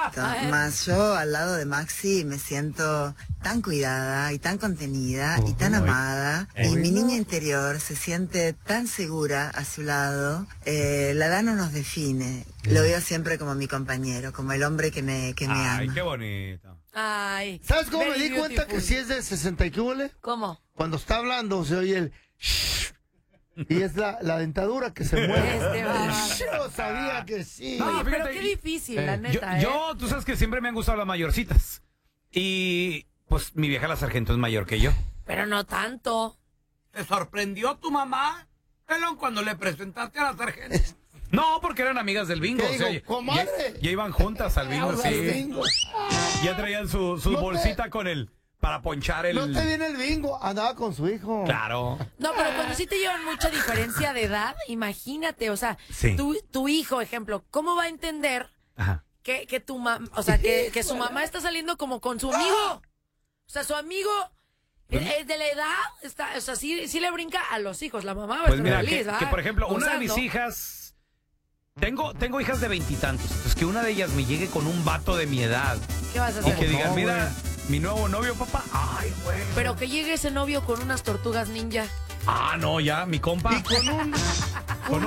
Exacto. Más yo al lado de Maxi me siento tan cuidada y tan contenida y tan amada. Y mi niña interior se siente tan segura a su lado. La edad no nos define. Lo veo siempre como mi compañero, como el hombre que me ama. Ay, qué bonito. Ay. ¿Sabes cómo me di cuenta que sí es de 60 y qué huele? ¿Cómo? Cuando está hablando se oye el... Y es la dentadura que se mueve. Yo sabía que sí. No, Oye, pero fíjate, qué difícil, la neta, tú sabes que siempre me han gustado las mayorcitas. Y pues mi vieja la sargento es mayor que yo. Pero no tanto. ¿Te sorprendió tu mamá, pelón, cuando le presentaste a la sargento? No, porque eran amigas del bingo. ¿Qué digo, comadre? Ya iban juntas al bingo, Al sí. bingo. Ya traían su bolsita con el... para ponchar el... No te viene el bingo, andaba con su hijo. Claro. No, pero cuando sí te llevan mucha diferencia de edad, imagínate, o sea, Sí. tu hijo, ejemplo, ¿cómo va a entender Ajá. que tu mamá, o sea, que su mamá está saliendo como con su amigo? O sea, su amigo es de la edad, está, o sea, sí le brinca a los hijos, la mamá va a Pues estar mira, feliz, que ¿verdad? por ejemplo, una de mis Gozando. hijas... Tengo hijas de 20 y tantos. Entonces que una de ellas me llegue con un vato de mi edad. ¿Qué vas a Y hacer? que digan, no, mira, mi nuevo novio, papá. Ay, güey. Pero que llegue ese novio con unas tortugas ninja. Ah, no, ya, mi compa. Y con un